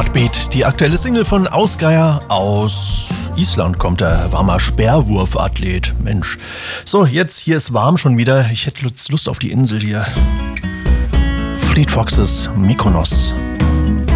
Heartbeat, die aktuelle Single von Ausgeier. Aus Island kommt er, warmer Speerwurfathlet. Mensch. So, jetzt, hier ist warm schon wieder. Ich hätte Lust auf die Insel hier. Fleet Foxes, Mykonos.